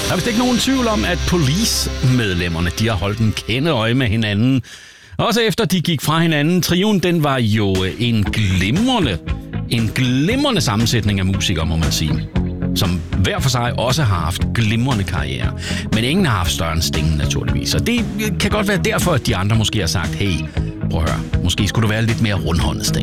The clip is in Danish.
Der er vist ikke nogen tvivl om, at Police-medlemmerne de har holdt en kende øje med hinanden. Også efter de gik fra hinanden. Trioen, den var jo en glimrende sammensætning af musikere, må man sige. Som hver for sig også har haft glimrende karriere. Men ingen har haft større end Sting, naturligvis. Og det kan godt være derfor, at de andre måske har sagt, hey, prøv at høre, måske skulle du være lidt mere rundhåndet, Sting.